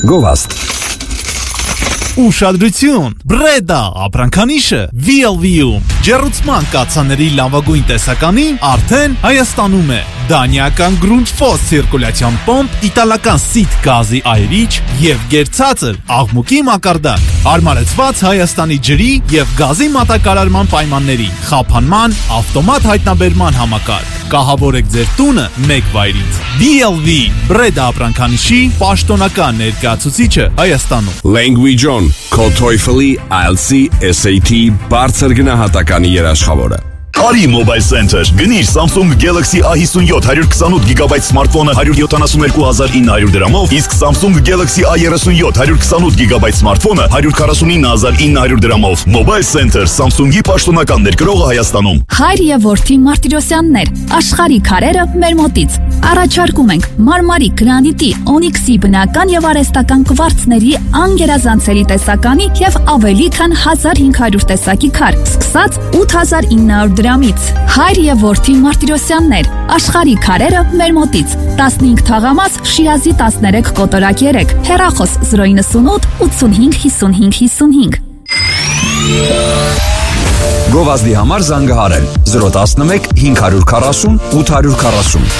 Գովաստ Ուշադրություն, Բրեդա ապրանքանիշը VLV-ում ջեռուցման կաթսաների լավագույն տեսականին արդեն Հայաստանում է Դանիական Grundfos ցիրկուլյացիոն պոմպ, իտալական Sit գազի այրիչ եւ գերցածր աղմուկի մակարդակ, հարմարեցված Հայաստանի ջրի եւ գազի մատակարարման պայմանների, խափանման, ավտոմատ հայտնաբերման համակարգ, կահավորեք ձեր տունը մեկ վայրից, VLV, Բրեդա ապրանքանիշի պաշտոնական ներկայացուցիչը Հայաստանում Language On, քո TOEFL-ի, IELTS-ի, SAT բարձր գնահատականի երաշխավորը Արի Mobile Center, գնիր Samsung Galaxy A57 128 GB սմարթֆոնը 172,900 դրամով, իսկ Samsung Galaxy A37 128 GB սմարթֆոնը 149,900 դրամով։ Mobile Center, Samsung-ի պաշտոնական ներկրողը Հայաստանում։ Հայր եւ որդի Մարտիրոսյաններ, աշխարհի քարերը մեր մոտից։ Առաջարկում ենք մարմարի, գրանիտի, օնիքսի բնական եւ արհեստական կվարցների անգերազանցելի տեսականի եւ ավելի քան 1500 տեսակի քար, սկսած 8900 դրամից։ Հայր եւ որդի Մարտիրոսյաններ, աշխարհի քարերը մեր մոտից։ 15 թաղամաս, Շիրազի 13 կոտորակ 3, հեռախոս 098 85 55 55։ Գովազդի համար զանգահարել 011 540 840